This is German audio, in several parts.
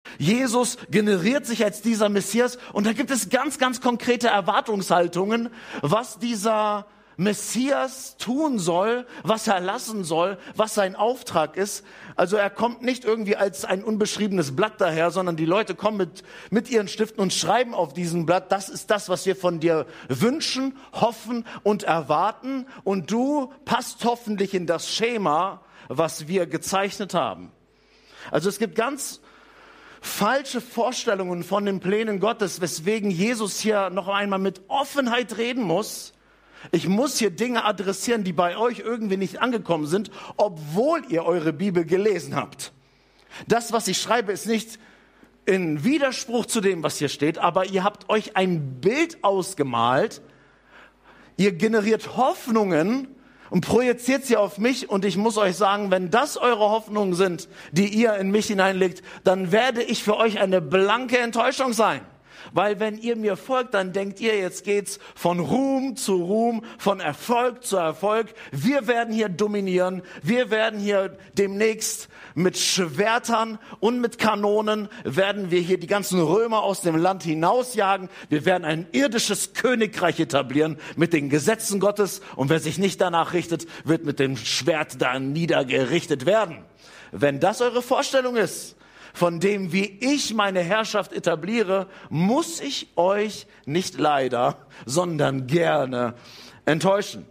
Jesus generiert sich als dieser Messias und da gibt es ganz, ganz konkrete Erwartungshaltungen, was dieser Messias tun soll, was er lassen soll, was sein Auftrag ist. Also er kommt nicht irgendwie als ein unbeschriebenes Blatt daher, sondern die Leute kommen mit ihren Stiften und schreiben auf diesem Blatt, das ist das, was wir von dir wünschen, hoffen und erwarten. Und du passt hoffentlich in das Schema, was wir gezeichnet haben. Also es gibt ganz falsche Vorstellungen von den Plänen Gottes, weswegen Jesus hier noch einmal mit Offenheit reden muss. Ich muss hier Dinge adressieren, die bei euch irgendwie nicht angekommen sind, obwohl ihr eure Bibel gelesen habt. Das, was ich schreibe, ist nicht in Widerspruch zu dem, was hier steht, aber ihr habt euch ein Bild ausgemalt, ihr generiert Hoffnungen und projiziert sie auf mich und ich muss euch sagen, wenn das eure Hoffnungen sind, die ihr in mich hineinlegt, dann werde ich für euch eine blanke Enttäuschung sein. Weil wenn ihr mir folgt, dann denkt ihr, jetzt geht's von Ruhm zu Ruhm, von Erfolg zu Erfolg. Wir werden hier dominieren. Wir werden hier demnächst mit Schwertern und mit Kanonen werden wir hier die ganzen Römer aus dem Land hinausjagen. Wir werden ein irdisches Königreich etablieren mit den Gesetzen Gottes. Und wer sich nicht danach richtet, wird mit dem Schwert da niedergerichtet werden. Wenn das eure Vorstellung ist, von dem, wie ich meine Herrschaft etabliere, muss ich euch nicht leider, sondern gerne enttäuschen.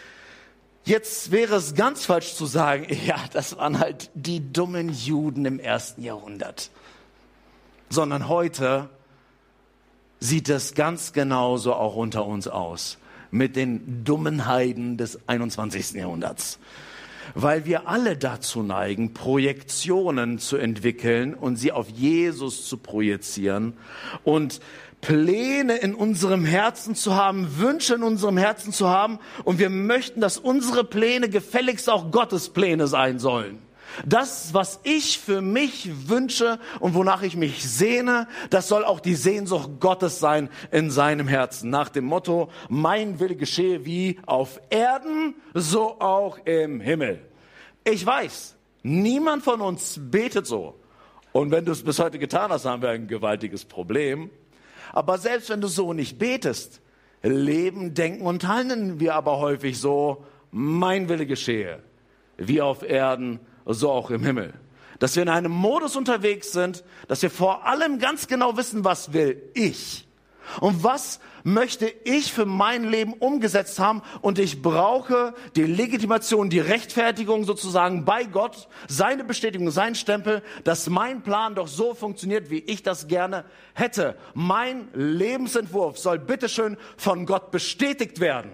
Jetzt wäre es ganz falsch zu sagen, ja, das waren halt die dummen Juden im 1. Jahrhundert. Sondern heute sieht es ganz genauso auch unter uns aus, mit den dummen Heiden des 21. Jahrhunderts. Weil wir alle dazu neigen, Projektionen zu entwickeln und sie auf Jesus zu projizieren und Pläne in unserem Herzen zu haben, Wünsche in unserem Herzen zu haben und wir möchten, dass unsere Pläne gefälligst auch Gottes Pläne sein sollen. Das, was ich für mich wünsche und wonach ich mich sehne, das soll auch die Sehnsucht Gottes sein in seinem Herzen. Nach dem Motto, mein Wille geschehe wie auf Erden, so auch im Himmel. Ich weiß, niemand von uns betet so. Und wenn du es bis heute getan hast, haben wir ein gewaltiges Problem. Aber selbst wenn du so nicht betest, leben, denken und handeln wir aber häufig so, mein Wille geschehe wie auf Erden, so auch im Himmel. Dass wir in einem Modus unterwegs sind, dass wir vor allem ganz genau wissen, was will ich und was möchte ich für mein Leben umgesetzt haben und ich brauche die Legitimation, die Rechtfertigung sozusagen bei Gott, seine Bestätigung, sein Stempel, dass mein Plan doch so funktioniert, wie ich das gerne hätte. Mein Lebensentwurf soll bitteschön von Gott bestätigt werden.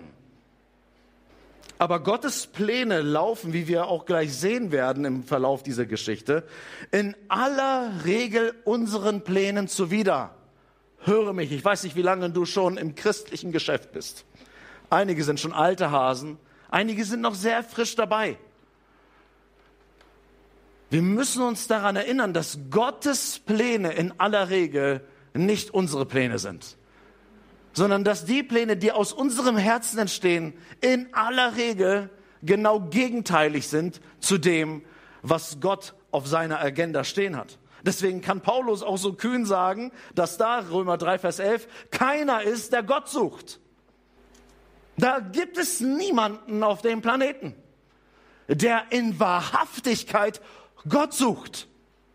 Aber Gottes Pläne laufen, wie wir auch gleich sehen werden im Verlauf dieser Geschichte, in aller Regel unseren Plänen zuwider. Höre mich, ich weiß nicht, wie lange du schon im christlichen Geschäft bist. Einige sind schon alte Hasen, einige sind noch sehr frisch dabei. Wir müssen uns daran erinnern, dass Gottes Pläne in aller Regel nicht unsere Pläne sind, sondern dass die Pläne, die aus unserem Herzen entstehen, in aller Regel genau gegenteilig sind zu dem, was Gott auf seiner Agenda stehen hat. Deswegen kann Paulus auch so kühn sagen, dass da, Römer 3, Vers 11, keiner ist, der Gott sucht. Da gibt es niemanden auf dem Planeten, der in Wahrhaftigkeit Gott sucht.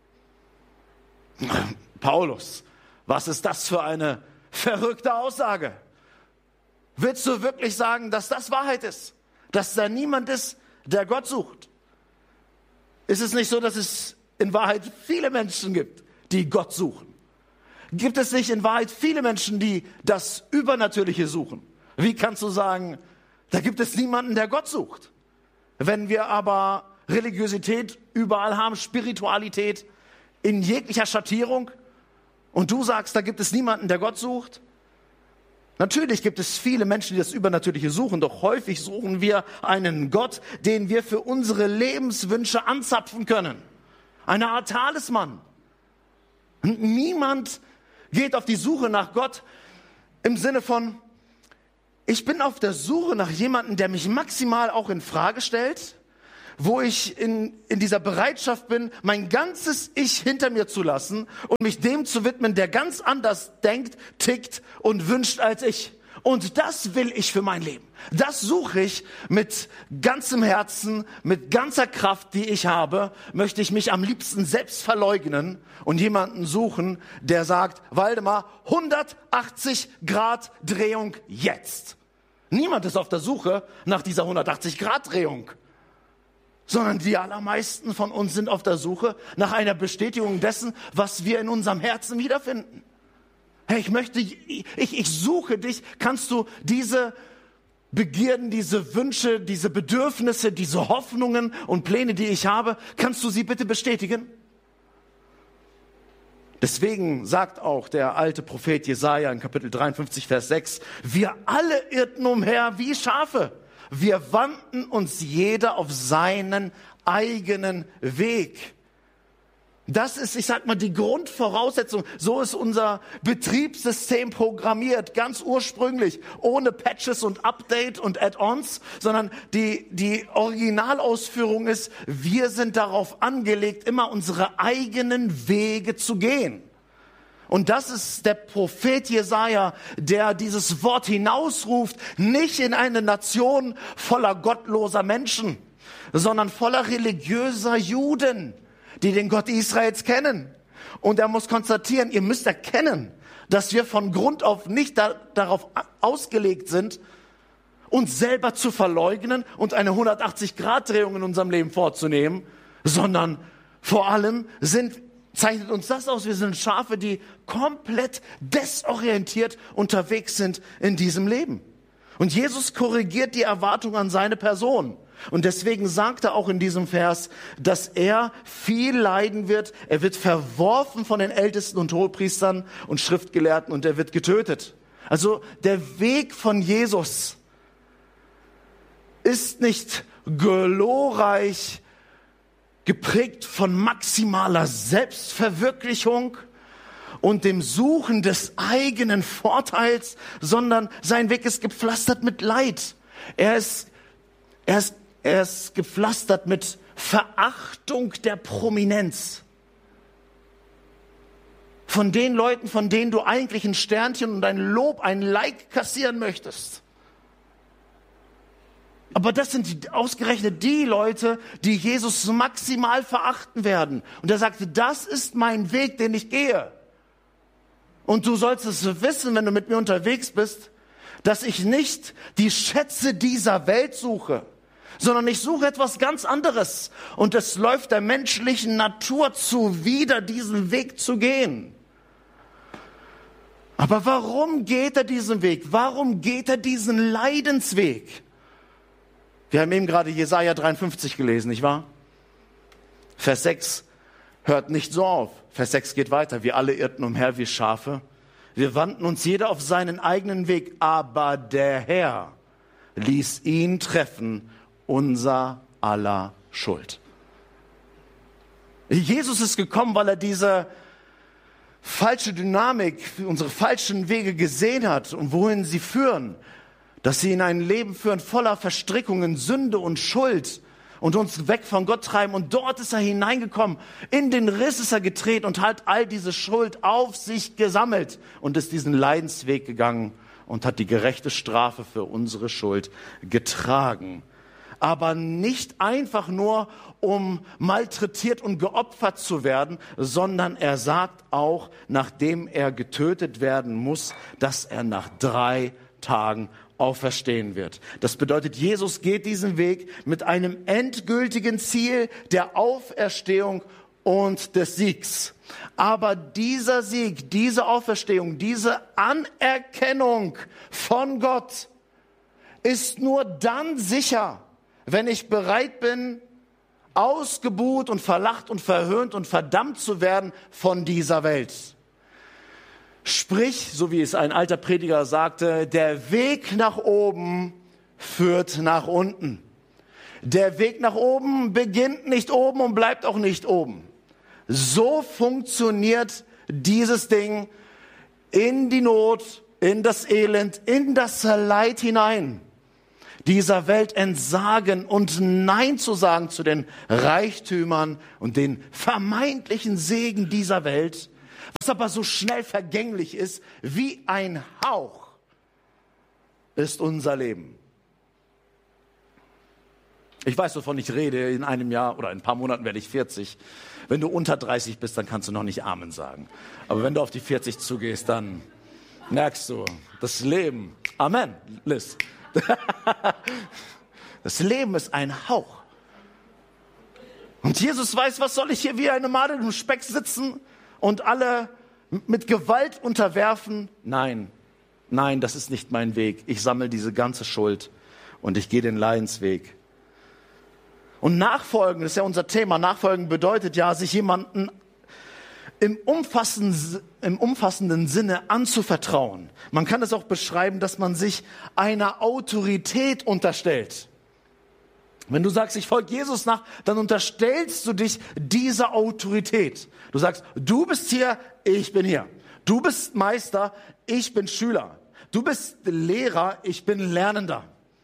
Paulus, was ist das für eine verrückte Aussage? Willst du wirklich sagen, dass das Wahrheit ist? Dass da niemand ist, der Gott sucht? Ist es nicht so, dass es in Wahrheit viele Menschen gibt, die Gott suchen? Gibt es nicht in Wahrheit viele Menschen, die das Übernatürliche suchen? Wie kannst du sagen, da gibt es niemanden, der Gott sucht? Wenn wir aber Religiosität überall haben, Spiritualität in jeglicher Schattierung, und du sagst, da gibt es niemanden, der Gott sucht? Natürlich gibt es viele Menschen, die das Übernatürliche suchen, doch häufig suchen wir einen Gott, den wir für unsere Lebenswünsche anzapfen können. Eine Art Talisman. Und niemand geht auf die Suche nach Gott im Sinne von, ich bin auf der Suche nach jemandem, der mich maximal auch in Frage stellt, wo ich in dieser Bereitschaft bin, mein ganzes Ich hinter mir zu lassen und mich dem zu widmen, der ganz anders denkt, tickt und wünscht als ich. Und das will ich für mein Leben. Das suche ich mit ganzem Herzen, mit ganzer Kraft, die ich habe, möchte ich mich am liebsten selbst verleugnen und jemanden suchen, der sagt, Waldemar, 180 Grad Drehung jetzt. Niemand ist auf der Suche nach dieser 180 Grad Drehung, sondern die allermeisten von uns sind auf der Suche nach einer Bestätigung dessen, was wir in unserem Herzen wiederfinden. Hey, ich suche dich. Kannst du diese Begierden, diese Wünsche, diese Bedürfnisse, diese Hoffnungen und Pläne, die ich habe, kannst du sie bitte bestätigen? Deswegen sagt auch der alte Prophet Jesaja in Kapitel 53, Vers 6, wir alle irrten umher wie Schafe. Wir wandten uns jeder auf seinen eigenen Weg. Das ist, ich sag mal, die Grundvoraussetzung. So ist unser Betriebssystem programmiert, ganz ursprünglich, ohne Patches und Update und Add-ons, sondern die Originalausführung ist, wir sind darauf angelegt, immer unsere eigenen Wege zu gehen. Und das ist der Prophet Jesaja, der dieses Wort hinausruft, nicht in eine Nation voller gottloser Menschen, sondern voller religiöser Juden, die den Gott Israels kennen. Und er muss konstatieren, ihr müsst erkennen, dass wir von Grund auf nicht darauf ausgelegt sind, uns selber zu verleugnen und eine 180-Grad-Drehung in unserem Leben vorzunehmen, sondern vor allem zeichnet uns das aus, wir sind Schafe, die komplett desorientiert unterwegs sind in diesem Leben. Und Jesus korrigiert die Erwartung an seine Person. Und deswegen sagt er auch in diesem Vers, dass er viel leiden wird. Er wird verworfen von den Ältesten und Hohepriestern und Schriftgelehrten und er wird getötet. Also der Weg von Jesus ist nicht glorreich, geprägt von maximaler Selbstverwirklichung und dem Suchen des eigenen Vorteils, sondern sein Weg ist gepflastert mit Leid. Er ist gepflastert mit Verachtung der Prominenz. Von den Leuten, von denen du eigentlich ein Sternchen und ein Lob, ein Like kassieren möchtest. Aber das sind ausgerechnet die Leute, die Jesus maximal verachten werden. Und er sagte, das ist mein Weg, den ich gehe. Und du sollst es wissen, wenn du mit mir unterwegs bist, dass ich nicht die Schätze dieser Welt suche, sondern ich suche etwas ganz anderes. Und es läuft der menschlichen Natur zuwider, diesen Weg zu gehen. Aber warum geht er diesen Weg? Warum geht er diesen Leidensweg? Wir haben eben gerade Jesaja 53 gelesen, nicht wahr? Vers 6 hört nicht so auf. Vers 6 geht weiter. Wir alle irrten umher wie Schafe. Wir wandten uns jeder auf seinen eigenen Weg. Aber der Herr ließ ihn treffen, unser aller Schuld. Jesus ist gekommen, weil er diese falsche Dynamik, unsere falschen Wege gesehen hat und wohin sie führen. Dass sie in ein Leben führen voller Verstrickungen, Sünde und Schuld und uns weg von Gott treiben. Und dort ist er hineingekommen. In den Riss ist er getreten und hat all diese Schuld auf sich gesammelt und ist diesen Leidensweg gegangen und hat die gerechte Strafe für unsere Schuld getragen. Aber nicht einfach nur, um malträtiert und geopfert zu werden, sondern er sagt auch, nachdem er getötet werden muss, dass er nach 3 Tagen auferstehen wird. Das bedeutet, Jesus geht diesen Weg mit einem endgültigen Ziel der Auferstehung und des Siegs. Aber dieser Sieg, diese Auferstehung, diese Anerkennung von Gott ist nur dann sicher, wenn ich bereit bin, ausgebuht und verlacht und verhöhnt und verdammt zu werden von dieser Welt. Sprich, so wie es ein alter Prediger sagte, der Weg nach oben führt nach unten. Der Weg nach oben beginnt nicht oben und bleibt auch nicht oben. So funktioniert dieses Ding in die Not, in das Elend, in das Leid hinein. dieser Welt entsagen und Nein zu sagen zu den Reichtümern und den vermeintlichen Segen dieser Welt, was aber so schnell vergänglich ist wie ein Hauch, ist unser Leben. Ich weiß, wovon ich rede. In einem Jahr oder in ein paar Monaten werde ich 40. Wenn du unter 30 bist, dann kannst du noch nicht Amen sagen. Aber wenn du auf die 40 zugehst, dann merkst du, das Leben, Amen, Liz. Das Leben ist ein Hauch. Und Jesus weiß, was soll ich hier wie eine Made im Speck sitzen und alle mit Gewalt unterwerfen? Nein, das ist nicht mein Weg. Ich sammle diese ganze Schuld und ich gehe den Leidensweg. Und Nachfolgen, das ist ja unser Thema. Nachfolgen bedeutet ja, sich jemanden im umfassenden Sinne anzuvertrauen. Man kann es auch beschreiben, dass man sich einer Autorität unterstellt. Wenn du sagst, ich folge Jesus nach, dann unterstellst du dich dieser Autorität. Du sagst, du bist hier, ich bin hier. Du bist Meister, ich bin Schüler. Du bist Lehrer, ich bin Lernender.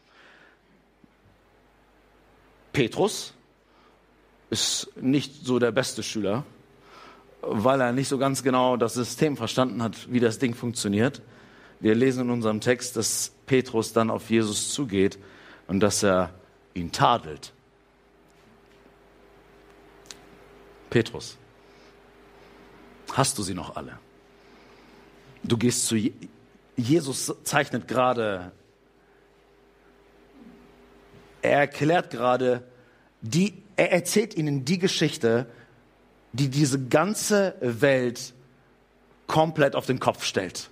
Petrus ist nicht so der beste Schüler, weil er nicht so ganz genau das System verstanden hat, wie das Ding funktioniert. Wir lesen in unserem Text, dass Petrus dann auf Jesus zugeht und dass er ihn tadelt. Petrus, hast du sie noch alle? Du gehst zu Jesus, zeichnet gerade, er erklärt gerade, er erzählt ihnen die Geschichte, die diese ganze Welt komplett auf den Kopf stellt.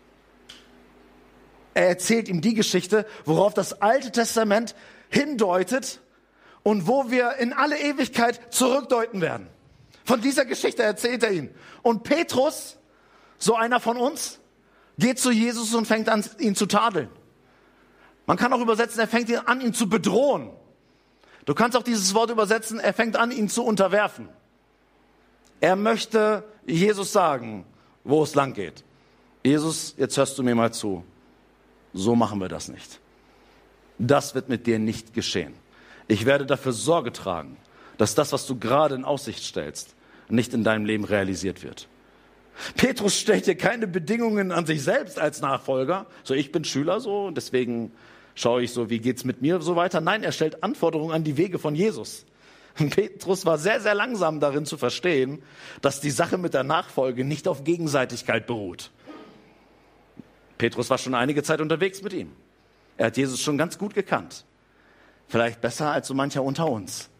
Er erzählt ihm die Geschichte, worauf das Alte Testament hindeutet und wo wir in alle Ewigkeit zurückdeuten werden. Von dieser Geschichte erzählt er ihn. Und Petrus, so einer von uns, geht zu Jesus und fängt an, ihn zu tadeln. Man kann auch übersetzen, er fängt an, ihn zu bedrohen. Du kannst auch dieses Wort übersetzen, er fängt an, ihn zu unterwerfen. Er möchte Jesus sagen, wo es lang geht. Jesus, jetzt hörst du mir mal zu. So machen wir das nicht. Das wird mit dir nicht geschehen. Ich werde dafür Sorge tragen, dass das, was du gerade in Aussicht stellst, nicht in deinem Leben realisiert wird. Petrus stellt dir keine Bedingungen an sich selbst als Nachfolger. So, ich bin Schüler so, deswegen schaue ich so, wie geht's mit mir so weiter. Nein, er stellt Anforderungen an die Wege von Jesus. Und Petrus war sehr, sehr langsam darin zu verstehen, dass die Sache mit der Nachfolge nicht auf Gegenseitigkeit beruht. Petrus war schon einige Zeit unterwegs mit ihm. Er hat Jesus schon ganz gut gekannt. Vielleicht besser als so mancher unter uns.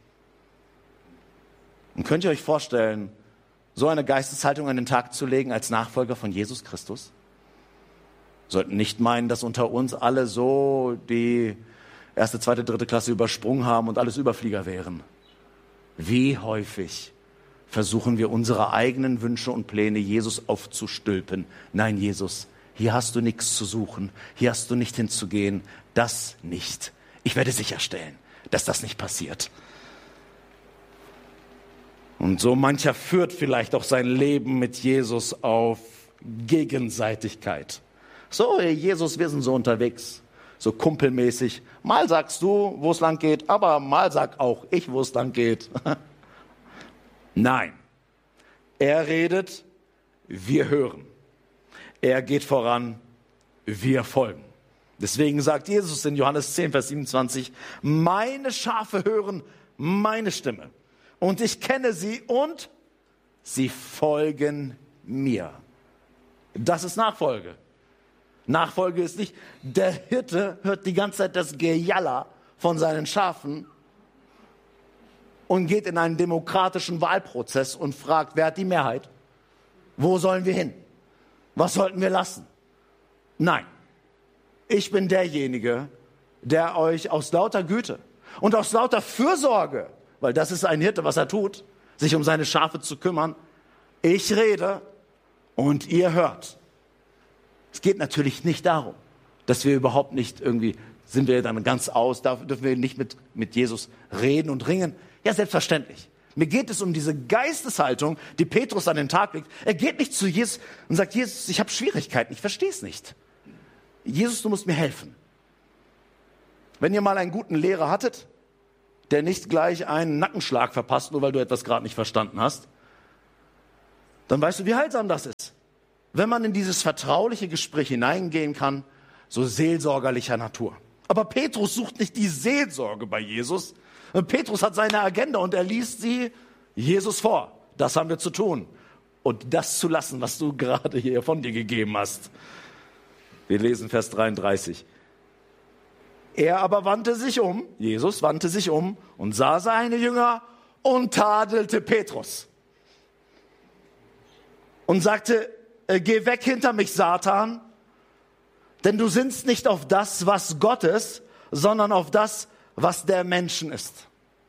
Und könnt ihr euch vorstellen, so eine Geisteshaltung an den Tag zu legen als Nachfolger von Jesus Christus? Sollten nicht meinen, dass unter uns alle so die 1., 2., 3. Klasse übersprungen haben und alles Überflieger wären. Wie häufig versuchen wir unsere eigenen Wünsche und Pläne Jesus aufzustülpen. Nein, Jesus, hier hast du nichts zu suchen, hier hast du nicht hinzugehen, das nicht. Ich werde sicherstellen, dass das nicht passiert. Und so mancher führt vielleicht auch sein Leben mit Jesus auf Gegenseitigkeit. So, Jesus, wir sind so unterwegs, so kumpelmäßig. Mal sagst du, wo es lang geht, aber mal sag auch ich, wo es lang geht. Nein, er redet, wir hören. Er geht voran, wir folgen. Deswegen sagt Jesus in Johannes 10, Vers 27, meine Schafe hören meine Stimme. Und ich kenne sie und sie folgen mir. Das ist Nachfolge. Nachfolge ist nicht, der Hirte hört die ganze Zeit das Gejaller von seinen Schafen und geht in einen demokratischen Wahlprozess und fragt, wer hat die Mehrheit? Wo sollen wir hin? Was sollten wir lassen? Nein, ich bin derjenige, der euch aus lauter Güte und aus lauter Fürsorge, weil das ist ein Hirte, was er tut, sich um seine Schafe zu kümmern. Ich rede und ihr hört. Es geht natürlich nicht darum, dass wir überhaupt nicht irgendwie, sind wir dann ganz aus, dürfen wir nicht mit Jesus reden und ringen. Ja, selbstverständlich. Mir geht es um diese Geisteshaltung, die Petrus an den Tag legt. Er geht nicht zu Jesus und sagt, Jesus, ich habe Schwierigkeiten, ich verstehe es nicht. Jesus, du musst mir helfen. Wenn ihr mal einen guten Lehrer hattet, der nicht gleich einen Nackenschlag verpasst, nur weil du etwas gerade nicht verstanden hast, dann weißt du, wie heilsam das ist. Wenn man in dieses vertrauliche Gespräch hineingehen kann, so seelsorgerlicher Natur. Aber Petrus sucht nicht die Seelsorge bei Jesus. Petrus hat seine Agenda und er liest sie Jesus vor. Das haben wir zu tun. Und das zu lassen, was du gerade hier von dir gegeben hast. Wir lesen Vers 33. Er aber wandte sich um, Jesus wandte sich um und sah seine Jünger und tadelte Petrus. Und sagte, geh weg hinter mich, Satan, denn du sinnst nicht auf das, was Gott ist, sondern auf das, was der Menschen ist.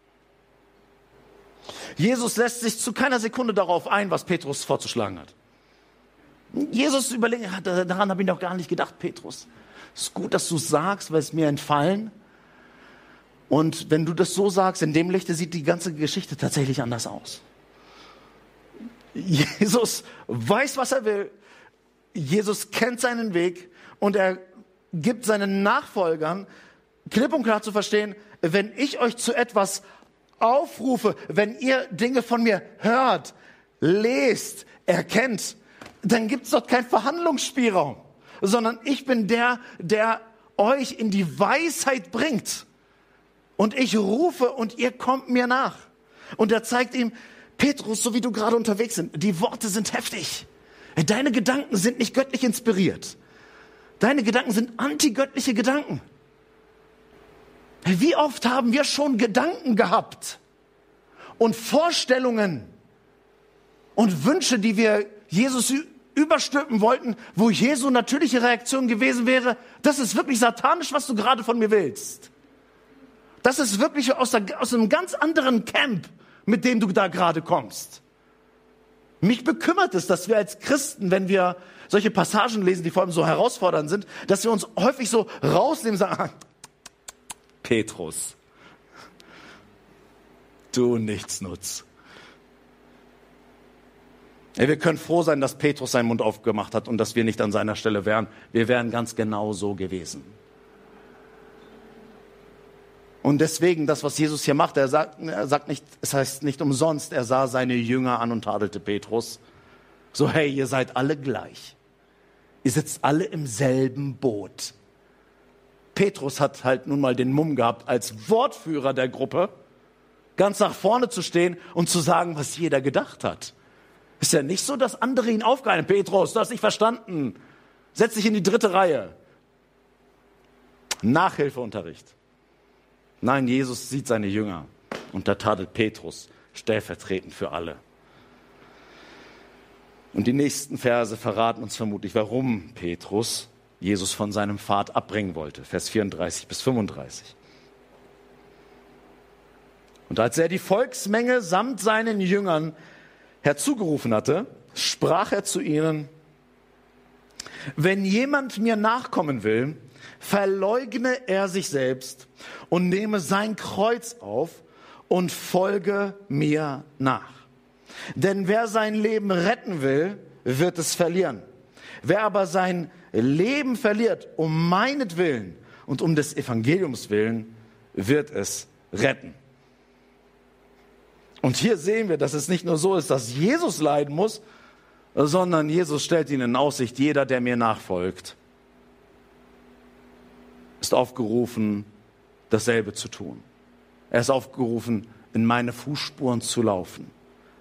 Jesus lässt sich zu keiner Sekunde darauf ein, was Petrus vorzuschlagen hat. Jesus überlegt, daran habe ich noch gar nicht gedacht, Petrus. Es ist gut, dass du es sagst, weil es mir entfallen. Und wenn du das so sagst, in dem Lichte sieht die ganze Geschichte tatsächlich anders aus. Jesus weiß, was er will. Jesus kennt seinen Weg und er gibt seinen Nachfolgern klipp und klar zu verstehen, wenn ich euch zu etwas aufrufe, wenn ihr Dinge von mir hört, lest, erkennt, dann gibt es dort keinen Verhandlungsspielraum, sondern ich bin der euch in die Weisheit bringt. Und ich rufe und ihr kommt mir nach. Und er zeigt ihm, Petrus, so wie du gerade unterwegs bist, die Worte sind heftig. Deine Gedanken sind nicht göttlich inspiriert. Deine Gedanken sind antigöttliche Gedanken. Wie oft haben wir schon Gedanken gehabt und Vorstellungen und Wünsche, die wir Jesus überstülpen wollten, wo Jesu natürliche Reaktion gewesen wäre, das ist wirklich satanisch, was du gerade von mir willst. Das ist wirklich aus einem ganz anderen Camp, mit dem du da gerade kommst. Mich bekümmert es, dass wir als Christen, wenn wir solche Passagen lesen, die vor allem so herausfordernd sind, dass wir uns häufig so rausnehmen und sagen, Petrus, du Nichtsnutz. Wir können froh sein, dass Petrus seinen Mund aufgemacht hat und dass wir nicht an seiner Stelle wären. Wir wären ganz genau so gewesen. Und deswegen, das, was Jesus hier macht, er sagt nicht, es heißt nicht umsonst, er sah seine Jünger an und tadelte Petrus. So, hey, ihr seid alle gleich. Ihr sitzt alle im selben Boot. Petrus hat halt nun mal den Mumm gehabt, als Wortführer der Gruppe ganz nach vorne zu stehen und zu sagen, was jeder gedacht hat. Ist ja nicht so, dass andere ihn aufgreifen. Petrus, du hast nicht verstanden. Setz dich in die 3. Reihe. Nachhilfeunterricht. Nein, Jesus sieht seine Jünger und da tadelt Petrus stellvertretend für alle. Und die nächsten Verse verraten uns vermutlich, warum Petrus Jesus von seinem Pfad abbringen wollte. Vers 34 bis 35. Und als er die Volksmenge samt seinen Jüngern herzugerufen hatte, sprach er zu ihnen, wenn jemand mir nachkommen will, verleugne er sich selbst und nehme sein Kreuz auf und folge mir nach. Denn wer sein Leben retten will, wird es verlieren. Wer aber sein Leben verliert, um meinetwillen und um des Evangeliums willen, wird es retten. Und hier sehen wir, dass es nicht nur so ist, dass Jesus leiden muss, sondern Jesus stellt ihnen in Aussicht, jeder, der mir nachfolgt, ist aufgerufen, dasselbe zu tun. Er ist aufgerufen, in meine Fußspuren zu laufen.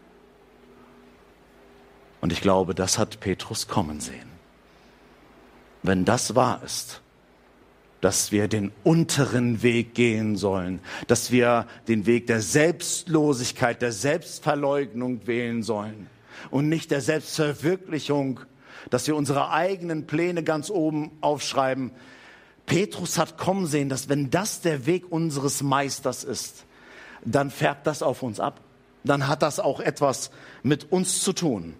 Und ich glaube, das hat Petrus kommen sehen. Wenn das wahr ist, dass wir den unteren Weg gehen sollen, dass wir den Weg der Selbstlosigkeit, der Selbstverleugnung wählen sollen und nicht der Selbstverwirklichung, dass wir unsere eigenen Pläne ganz oben aufschreiben. Petrus hat kommen sehen, dass wenn das der Weg unseres Meisters ist, dann färbt das auf uns ab. Dann hat das auch etwas mit uns zu tun.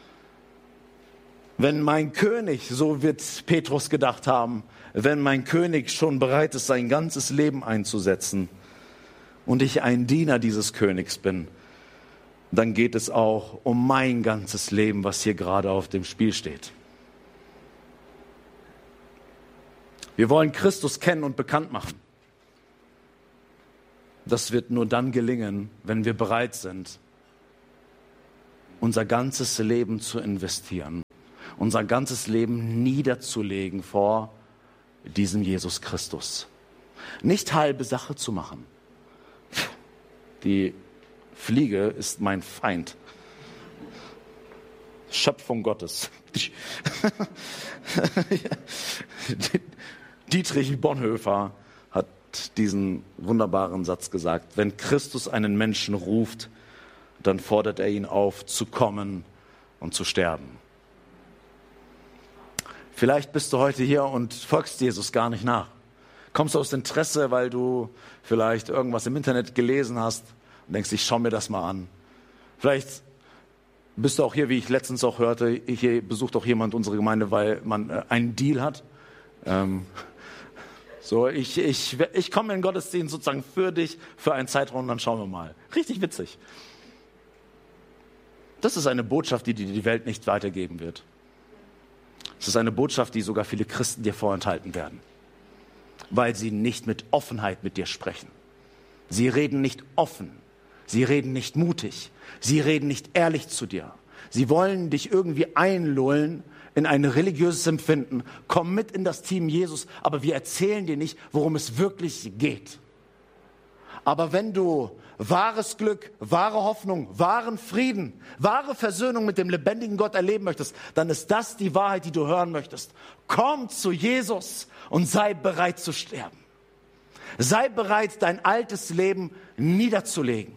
Wenn mein König, so wird Petrus gedacht haben, wenn mein König schon bereit ist, sein ganzes Leben einzusetzen und ich ein Diener dieses Königs bin, dann geht es auch um mein ganzes Leben, was hier gerade auf dem Spiel steht. Wir wollen Christus kennen und bekannt machen. das wird nur dann gelingen, wenn wir bereit sind, unser ganzes Leben zu investieren, unser ganzes Leben niederzulegen vor diesem Jesus Christus. Nicht halbe Sache zu machen. Die Fliege ist mein Feind. Schöpfung Gottes. Dietrich Bonhoeffer hat diesen wunderbaren Satz gesagt: Wenn Christus einen Menschen ruft, dann fordert er ihn auf, zu kommen und zu sterben. Vielleicht bist du heute hier und folgst Jesus gar nicht nach. Kommst aus Interesse, weil du vielleicht irgendwas im Internet gelesen hast und denkst, ich schau mir das mal an. Vielleicht bist du auch hier, wie ich letztens auch hörte, hier besucht auch jemand unsere Gemeinde, weil man einen Deal hat. Ich komme in den Gottesdienst sozusagen für dich, für einen Zeitraum, dann schauen wir mal. Richtig witzig. Das ist eine Botschaft, die dir die Welt nicht weitergeben wird. Es ist eine Botschaft, die sogar viele Christen dir vorenthalten werden, weil sie nicht mit Offenheit mit dir sprechen. Sie reden nicht offen, sie reden nicht mutig, sie reden nicht ehrlich zu dir. Sie wollen dich irgendwie einlullen in ein religiöses Empfinden. Komm mit in das Team Jesus, aber wir erzählen dir nicht, worum es wirklich geht. Aber wenn du wahres Glück, wahre Hoffnung, wahren Frieden, wahre Versöhnung mit dem lebendigen Gott erleben möchtest, dann ist das die Wahrheit, die du hören möchtest. Komm zu Jesus und sei bereit zu sterben. Sei bereit, dein altes Leben niederzulegen.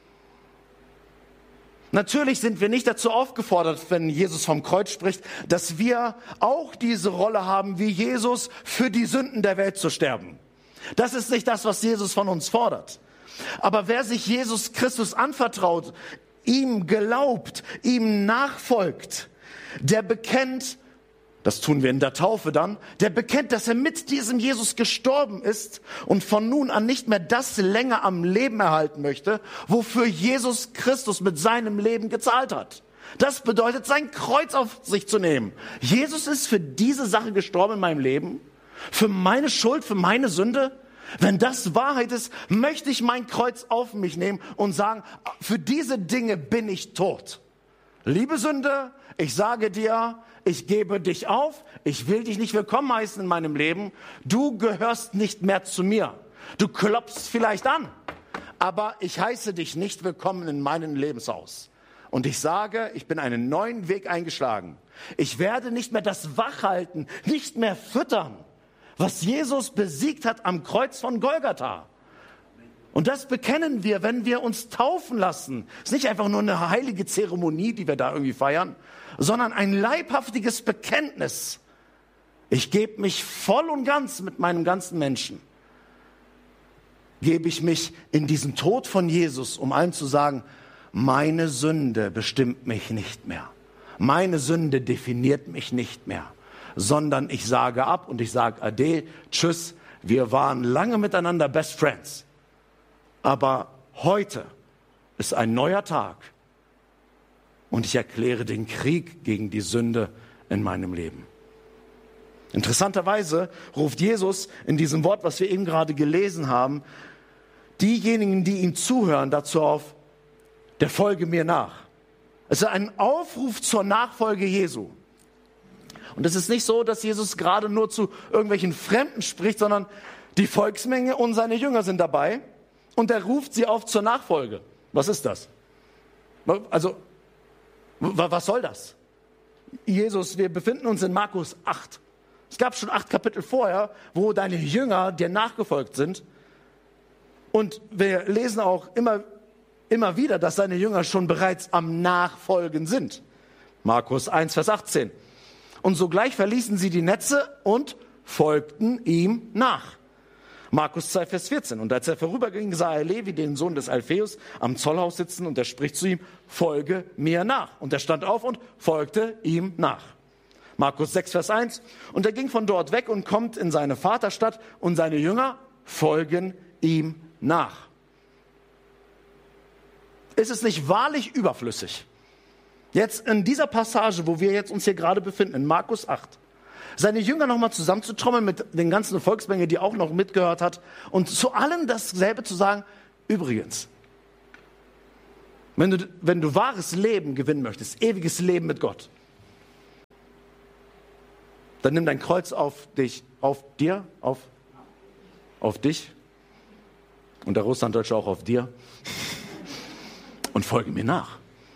Natürlich sind wir nicht dazu aufgefordert, wenn Jesus vom Kreuz spricht, dass wir auch diese Rolle haben, wie Jesus für die Sünden der Welt zu sterben. Das ist nicht das, was Jesus von uns fordert. Aber wer sich Jesus Christus anvertraut, ihm glaubt, ihm nachfolgt, der bekennt, das tun wir in der Taufe dann, der bekennt, dass er mit diesem Jesus gestorben ist und von nun an nicht mehr das länger am Leben erhalten möchte, wofür Jesus Christus mit seinem Leben gezahlt hat. Das bedeutet, sein Kreuz auf sich zu nehmen. Jesus ist für diese Sache gestorben in meinem Leben, für meine Schuld, für meine Sünde. Wenn das Wahrheit ist, möchte ich mein Kreuz auf mich nehmen und sagen, für diese Dinge bin ich tot. Liebe Sünde, ich sage dir, ich gebe dich auf, ich will dich nicht willkommen heißen in meinem Leben. Du gehörst nicht mehr zu mir. Du klopfst vielleicht an, aber ich heiße dich nicht willkommen in meinem Lebenshaus. Und ich sage, ich bin einen neuen Weg eingeschlagen. Ich werde nicht mehr das Wachhalten, nicht mehr füttern, was Jesus besiegt hat am Kreuz von Golgatha. Und das bekennen wir, wenn wir uns taufen lassen. Es ist nicht einfach nur eine heilige Zeremonie, die wir da irgendwie feiern, sondern ein leibhaftiges Bekenntnis. Ich gebe mich voll und ganz mit meinem ganzen Menschen. Gebe ich mich in diesen Tod von Jesus, um allen zu sagen, meine Sünde bestimmt mich nicht mehr. Meine Sünde definiert mich nicht mehr. Sondern ich sage ab und ich sage Ade, tschüss, wir waren lange miteinander Best Friends. Aber heute ist ein neuer Tag und ich erkläre den Krieg gegen die Sünde in meinem Leben. Interessanterweise ruft Jesus in diesem Wort, was wir eben gerade gelesen haben, diejenigen, die ihm zuhören, dazu auf, der folge mir nach. Es ist ein Aufruf zur Nachfolge Jesu. Und es ist nicht so, dass Jesus gerade nur zu irgendwelchen Fremden spricht, sondern die Volksmenge und seine Jünger sind dabei und er ruft sie auf zur Nachfolge. Was ist das? Also, was soll das? Jesus, wir befinden uns in Markus 8. Es gab schon 8 Kapitel vorher, wo deine Jünger dir nachgefolgt sind. Und wir lesen auch immer wieder, dass seine Jünger schon bereits am Nachfolgen sind. Markus 1, Vers 18. Und sogleich verließen sie die Netze und folgten ihm nach. Markus 2, Vers 14. Und als er vorüberging, sah er Levi, den Sohn des Alpheus, am Zollhaus sitzen und er spricht zu ihm, folge mir nach. Und er stand auf und folgte ihm nach. Markus 6, Vers 1. Und er ging von dort weg und kommt in seine Vaterstadt und seine Jünger folgen ihm nach. Ist es nicht wahrlich überflüssig? Jetzt in dieser Passage, wo wir jetzt uns hier gerade befinden, in Markus 8, seine Jünger nochmal zusammenzutrommeln mit den ganzen Volksmenge, die auch noch mitgehört hat, und zu allen dasselbe zu sagen, Übrigens, wenn du wahres Leben gewinnen möchtest, ewiges Leben mit Gott, dann nimm dein Kreuz auf dich und der Russlanddeutsche auch auf dir und folge mir nach.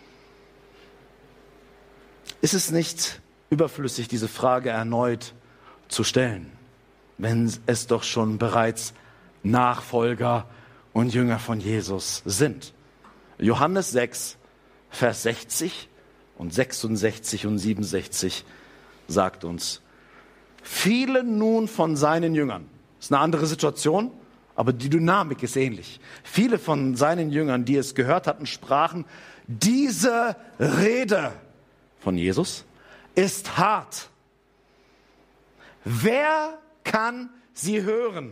Ist es nicht überflüssig, diese Frage erneut zu stellen, wenn es doch schon bereits Nachfolger und Jünger von Jesus sind? Johannes 6, Vers 60 und 66 und 67 sagt uns, viele nun von seinen Jüngern, das ist eine andere Situation, aber die Dynamik ist ähnlich. Viele von seinen Jüngern, die es gehört hatten, sprachen, diese Rede von Jesus ist hart. Wer kann sie hören?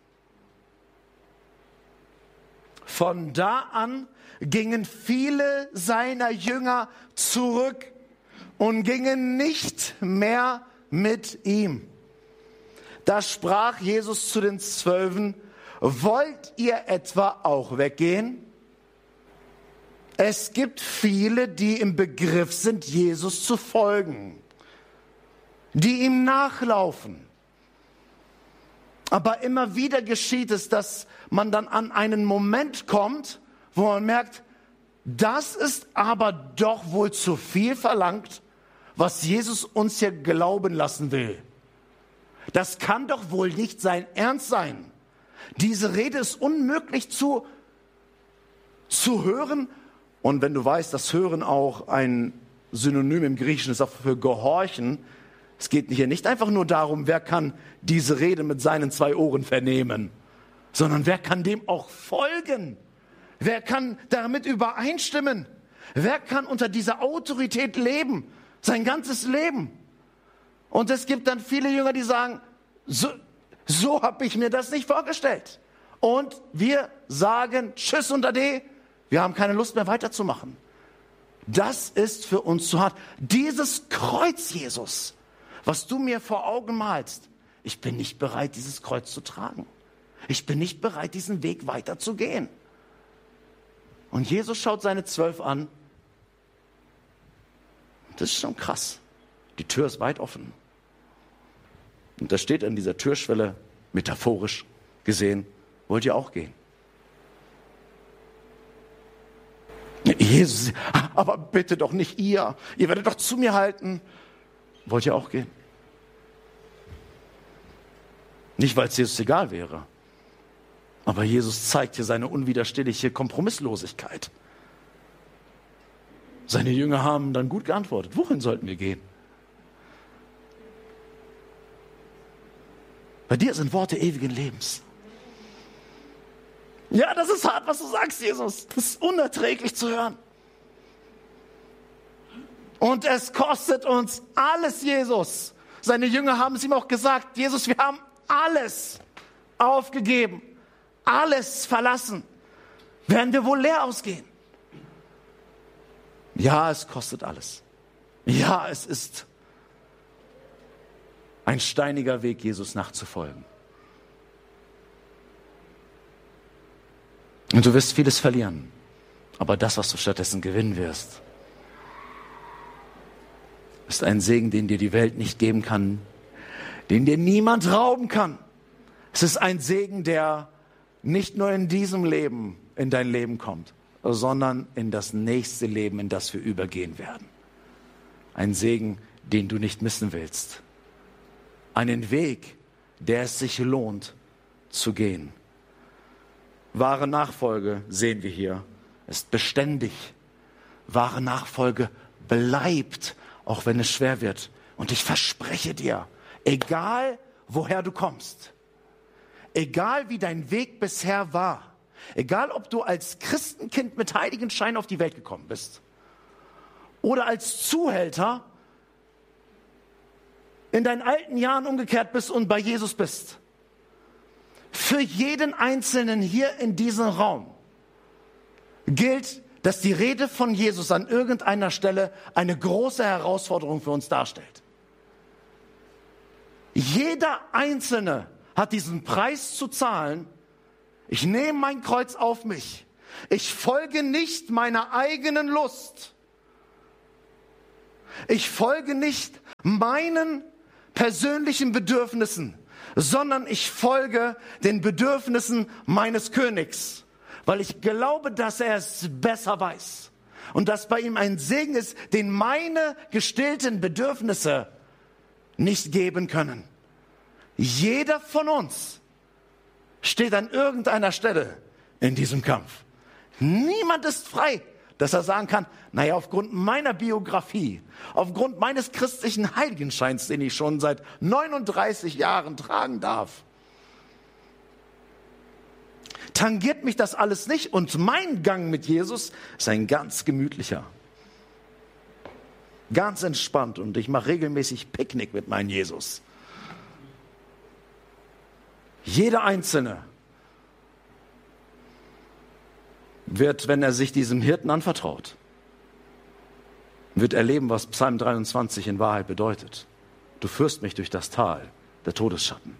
Von da an gingen viele seiner Jünger zurück und gingen nicht mehr mit ihm. Da sprach Jesus zu den 12, wollt ihr etwa auch weggehen? Es gibt viele, die im Begriff sind, Jesus zu folgen, die ihm nachlaufen. Aber immer wieder geschieht es, dass man dann an einen Moment kommt, wo man merkt, das ist aber doch wohl zu viel verlangt, was Jesus uns hier glauben lassen will. Das kann doch wohl nicht sein Ernst sein. Diese Rede ist unmöglich zu hören. Und wenn du weißt, dass Hören auch ein Synonym im Griechischen ist, auch für Gehorchen. Es geht hier nicht einfach nur darum, wer kann diese Rede mit seinen 2 Ohren vernehmen, sondern wer kann dem auch folgen? Wer kann damit übereinstimmen? Wer kann unter dieser Autorität leben? Sein ganzes Leben. Und es gibt dann viele Jünger, die sagen, so habe ich mir das nicht vorgestellt. Und wir sagen, tschüss und ade, wir haben keine Lust mehr weiterzumachen. Das ist für uns zu hart. Dieses Kreuz, Jesus, was du mir vor Augen malst, ich bin nicht bereit, dieses Kreuz zu tragen. Ich bin nicht bereit, diesen Weg weiterzugehen. Und Jesus schaut seine 12 an. Das ist schon krass. Die Tür ist weit offen. Und da steht an dieser Türschwelle, metaphorisch gesehen, wollt ihr auch gehen? Jesus, aber bitte doch nicht ihr. Ihr werdet doch zu mir halten. Wollt ihr auch gehen? Nicht, weil es Jesus egal wäre. Aber Jesus zeigt hier seine unwiderstehliche Kompromisslosigkeit. Seine Jünger haben dann gut geantwortet. Wohin sollten wir gehen? Bei dir sind Worte ewigen Lebens. Ja, das ist hart, was du sagst, Jesus. Das ist unerträglich zu hören. Und es kostet uns alles, Jesus. Seine Jünger haben es ihm auch gesagt, Jesus, wir haben alles aufgegeben, alles verlassen. Werden wir wohl leer ausgehen? Ja, es kostet alles. Ja, es ist ein steiniger Weg, Jesus nachzufolgen. Und du wirst vieles verlieren, aber das, was du stattdessen gewinnen wirst, ist ein Segen, den dir die Welt nicht geben kann, den dir niemand rauben kann. Es ist ein Segen, der nicht nur in diesem Leben in dein Leben kommt, sondern in das nächste Leben, in das wir übergehen werden. Ein Segen, den du nicht missen willst. Einen Weg, der es sich lohnt zu gehen. Wahre Nachfolge, sehen wir hier, ist beständig. Wahre Nachfolge bleibt, auch wenn es schwer wird. Und ich verspreche dir, egal woher du kommst, egal wie dein Weg bisher war, egal ob du als Christenkind mit Heiligenschein auf die Welt gekommen bist oder als Zuhälter in deinen alten Jahren umgekehrt bist und bei Jesus bist, für jeden Einzelnen hier in diesem Raum gilt, dass die Rede von Jesus an irgendeiner Stelle eine große Herausforderung für uns darstellt. Jeder Einzelne hat diesen Preis zu zahlen, Ich nehme mein Kreuz auf mich. Ich folge nicht meiner eigenen Lust. Ich folge nicht meinen persönlichen Bedürfnissen, sondern ich folge den Bedürfnissen meines Königs, weil ich glaube, dass er es besser weiß und dass bei ihm ein Segen ist, den meine gestillten Bedürfnisse nicht geben können. Jeder von uns steht an irgendeiner Stelle in diesem Kampf. Niemand ist frei, dass er sagen kann, naja, aufgrund meiner Biografie, aufgrund meines christlichen Heiligenscheins, den ich schon seit 39 Jahren tragen darf, tangiert mich das alles nicht und mein Gang mit Jesus ist ein ganz gemütlicher, ganz entspannt und ich mache regelmäßig Picknick mit meinem Jesus. Jeder Einzelne wird, wenn er sich diesem Hirten anvertraut, wird erleben, was Psalm 23 in Wahrheit bedeutet. Du führst mich durch das Tal der Todesschatten.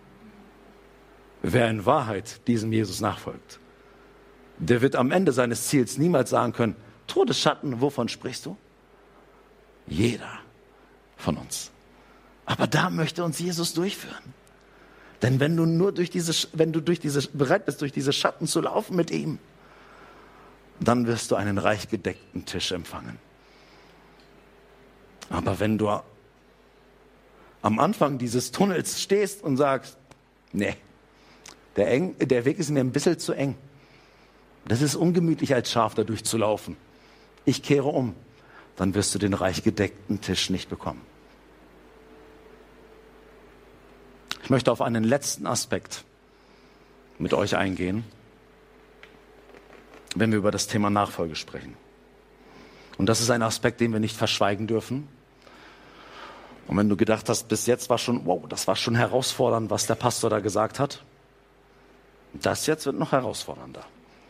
Wer in Wahrheit diesem Jesus nachfolgt, der wird am Ende seines Ziels niemals sagen können, Todesschatten, wovon sprichst du? Jeder von uns. Aber da möchte uns Jesus durchführen. Denn wenn du bereit bist, durch diese Schatten zu laufen mit ihm, dann wirst du einen reich gedeckten Tisch empfangen. Aber wenn du am Anfang dieses Tunnels stehst und sagst, nee, der Weg ist mir ein bisschen zu eng. Das ist ungemütlich, als Schaf da durchzulaufen. Ich kehre um. Dann wirst du den reich gedeckten Tisch nicht bekommen. Ich möchte auf einen letzten Aspekt mit euch eingehen, wenn wir über das Thema Nachfolge sprechen. Und das ist ein Aspekt, den wir nicht verschweigen dürfen. Und wenn du gedacht hast, bis jetzt war schon, wow, das war schon herausfordernd, was der Pastor da gesagt hat, das jetzt wird noch herausfordernder.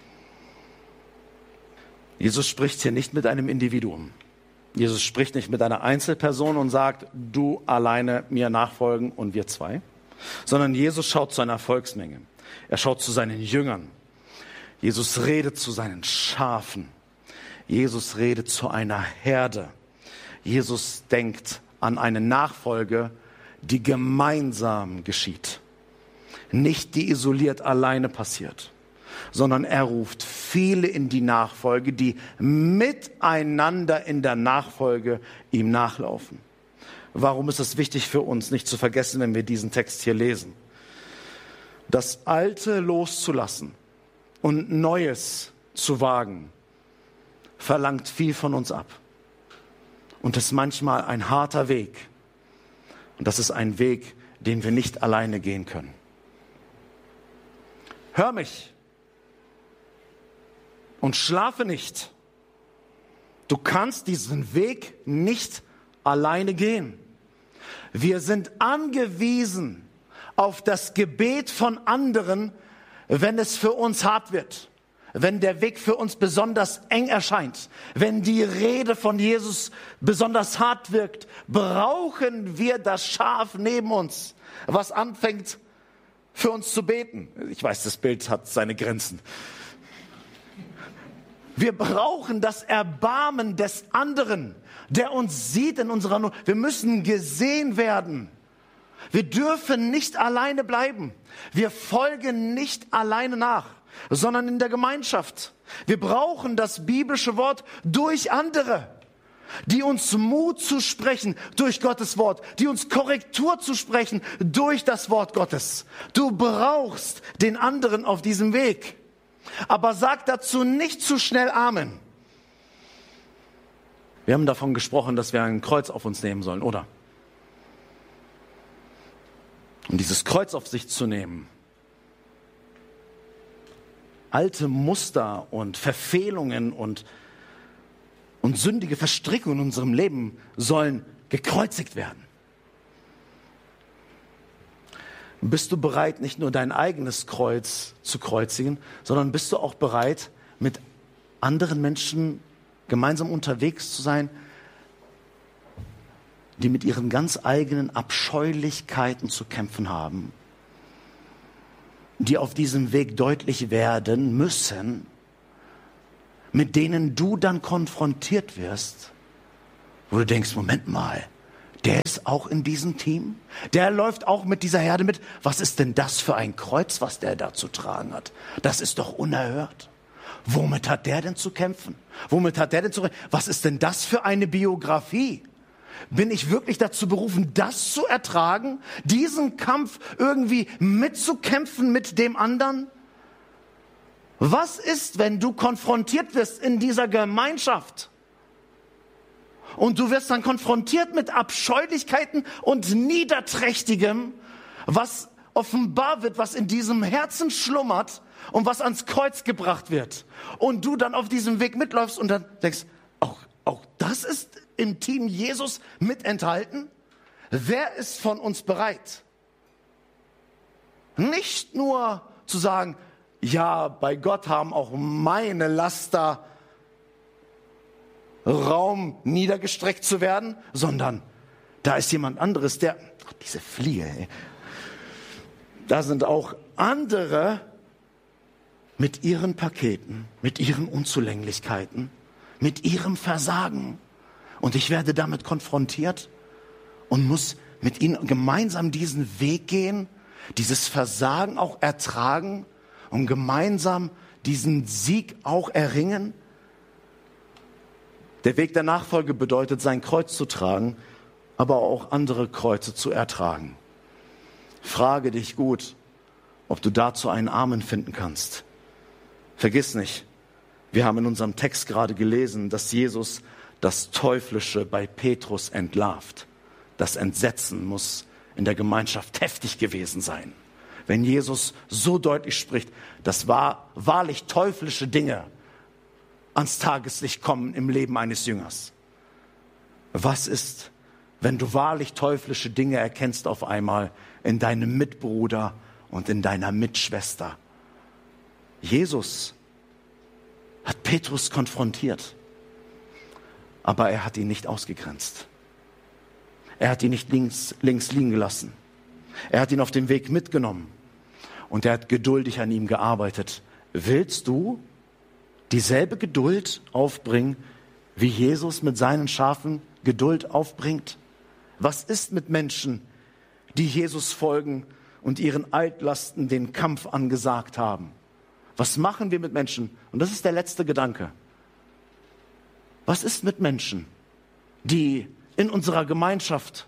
Jesus spricht hier nicht mit einem Individuum. Jesus spricht nicht mit einer Einzelperson und sagt, du alleine mir nachfolgen und wir zwei, sondern Jesus schaut zu einer Volksmenge. Er schaut zu seinen Jüngern. Jesus redet zu seinen Schafen. Jesus redet zu einer Herde. Jesus denkt an eine Nachfolge, die gemeinsam geschieht. Nicht die isoliert alleine passiert, sondern er ruft viele in die Nachfolge, die miteinander in der Nachfolge ihm nachlaufen. Warum ist es wichtig für uns, nicht zu vergessen, wenn wir diesen Text hier lesen? Das Alte loszulassen und Neues zu wagen, verlangt viel von uns ab. Und ist manchmal ein harter Weg. Und das ist ein Weg, den wir nicht alleine gehen können. Hör mich und schlafe nicht. Du kannst diesen Weg nicht alleine gehen. Wir sind angewiesen auf das Gebet von anderen, wenn es für uns hart wird, wenn der Weg für uns besonders eng erscheint, wenn die Rede von Jesus besonders hart wirkt, brauchen wir das Schaf neben uns, was anfängt für uns zu beten. Ich weiß, das Bild hat seine Grenzen. Wir brauchen das Erbarmen des anderen, der uns sieht in unserer Not. Wir müssen gesehen werden. Wir dürfen nicht alleine bleiben. Wir folgen nicht alleine nach, sondern in der Gemeinschaft. Wir brauchen das biblische Wort durch andere, die uns Mut zu sprechen durch Gottes Wort, die uns Korrektur zu sprechen durch das Wort Gottes. Du brauchst den anderen auf diesem Weg. Aber sag dazu nicht zu schnell Amen. Wir haben davon gesprochen, dass wir ein Kreuz auf uns nehmen sollen, oder? Um dieses Kreuz auf sich zu nehmen, alte Muster und Verfehlungen und sündige Verstrickungen in unserem Leben sollen gekreuzigt werden. Bist du bereit, nicht nur dein eigenes Kreuz zu kreuzigen, sondern bist du auch bereit, mit anderen Menschen gemeinsam unterwegs zu sein, die mit ihren ganz eigenen Abscheulichkeiten zu kämpfen haben, die auf diesem Weg deutlich werden müssen, mit denen du dann konfrontiert wirst, wo du denkst, Moment mal, der ist auch in diesem Team, der läuft auch mit dieser Herde mit. Was ist denn das für ein Kreuz, was der da zu tragen hat? Das ist doch unerhört. Womit hat der denn zu kämpfen? Was ist denn das für eine Biografie? Bin ich wirklich dazu berufen, das zu ertragen, diesen Kampf irgendwie mitzukämpfen mit dem anderen? Was ist, wenn du konfrontiert wirst in dieser Gemeinschaft? Und du wirst dann konfrontiert mit Abscheulichkeiten und Niederträchtigem, was offenbar wird, was in diesem Herzen schlummert und was ans Kreuz gebracht wird. Und du dann auf diesem Weg mitläufst und dann denkst, auch das ist im Team Jesus mit enthalten? Wer ist von uns bereit? Nicht nur zu sagen, ja, bei Gott haben auch meine Laster Raum niedergestreckt zu werden, sondern da ist jemand anderes, diese Fliege, ey. Da sind auch andere mit ihren Paketen, mit ihren Unzulänglichkeiten, mit ihrem Versagen. Und ich werde damit konfrontiert und muss mit ihnen gemeinsam diesen Weg gehen, dieses Versagen auch ertragen und gemeinsam diesen Sieg auch erringen. Der Weg der Nachfolge bedeutet, sein Kreuz zu tragen, aber auch andere Kreuze zu ertragen. Frage dich gut, ob du dazu einen Amen finden kannst. Vergiss nicht, wir haben in unserem Text gerade gelesen, dass Jesus das Teuflische bei Petrus entlarvt. Das Entsetzen muss in der Gemeinschaft heftig gewesen sein. Wenn Jesus so deutlich spricht, dass wahrlich teuflische Dinge ans Tageslicht kommen im Leben eines Jüngers. Was ist, wenn du wahrlich teuflische Dinge erkennst auf einmal in deinem Mitbruder und in deiner Mitschwester? Jesus hat Petrus konfrontiert, aber er hat ihn nicht ausgegrenzt. Er hat ihn nicht links liegen gelassen. Er hat ihn auf dem Weg mitgenommen und er hat geduldig an ihm gearbeitet. Willst du dieselbe Geduld aufbringen, wie Jesus mit seinen Schafen Geduld aufbringt? Was ist mit Menschen, die Jesus folgen und ihren Altlasten den Kampf angesagt haben? Was machen wir mit Menschen? Und das ist der letzte Gedanke. Was ist mit Menschen, die in unserer Gemeinschaft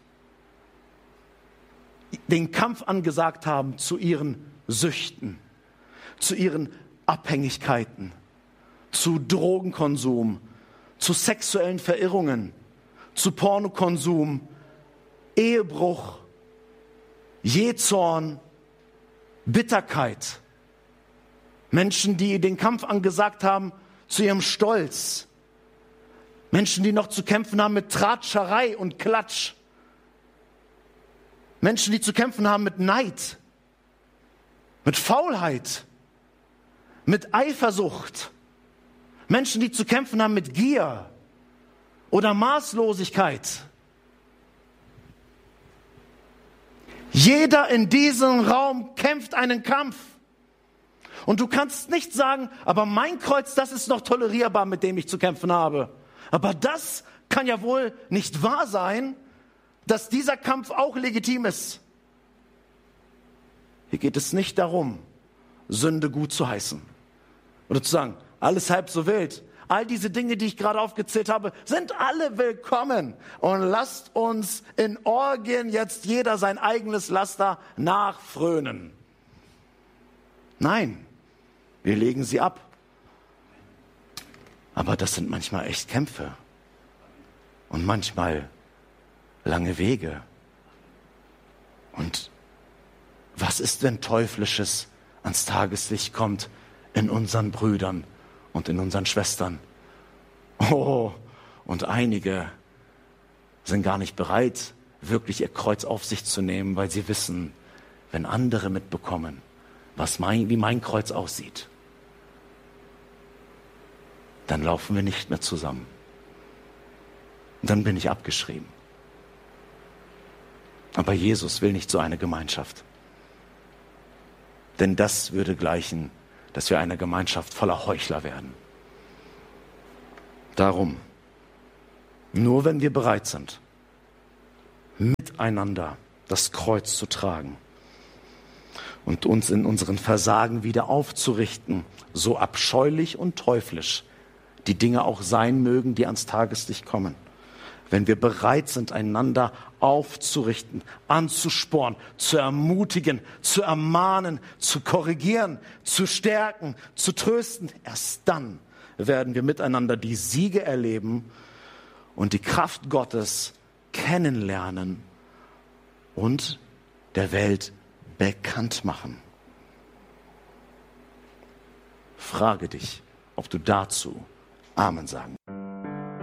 den Kampf angesagt haben zu ihren Süchten, zu ihren Abhängigkeiten, zu Drogenkonsum, zu sexuellen Verirrungen, zu Pornokonsum, Ehebruch, Jähzorn, Bitterkeit. Menschen, die den Kampf angesagt haben zu ihrem Stolz. Menschen, die noch zu kämpfen haben mit Tratscherei und Klatsch. Menschen, die zu kämpfen haben mit Neid, mit Faulheit, mit Eifersucht. Menschen, die zu kämpfen haben mit Gier oder Maßlosigkeit. Jeder in diesem Raum kämpft einen Kampf. Und du kannst nicht sagen, aber mein Kreuz, das ist noch tolerierbar, mit dem ich zu kämpfen habe. Aber das kann ja wohl nicht wahr sein, dass dieser Kampf auch legitim ist. Hier geht es nicht darum, Sünde gut zu heißen. Oder zu sagen, alles halb so wild. All diese Dinge, die ich gerade aufgezählt habe, sind alle willkommen. Und lasst uns in Orgien jetzt jeder sein eigenes Laster nachfrönen. Nein, wir legen sie ab. Aber das sind manchmal echt Kämpfe. Und manchmal lange Wege. Und was ist, wenn Teuflisches ans Tageslicht kommt in unseren Brüdern und in unseren Schwestern? Oh, und einige sind gar nicht bereit, wirklich ihr Kreuz auf sich zu nehmen, weil sie wissen, wenn andere mitbekommen, wie mein Kreuz aussieht, dann laufen wir nicht mehr zusammen. Und dann bin ich abgeschrieben. Aber Jesus will nicht so eine Gemeinschaft. Denn das würde gleichen, dass wir eine Gemeinschaft voller Heuchler werden. Darum, nur wenn wir bereit sind, miteinander das Kreuz zu tragen und uns in unseren Versagen wieder aufzurichten, so abscheulich und teuflisch die Dinge auch sein mögen, die ans Tageslicht kommen. Wenn wir bereit sind, einander aufzurichten, anzuspornen, zu ermutigen, zu ermahnen, zu korrigieren, zu stärken, zu trösten, erst dann werden wir miteinander die Siege erleben und die Kraft Gottes kennenlernen und der Welt bekannt machen. Frage dich, ob du dazu Amen sagen.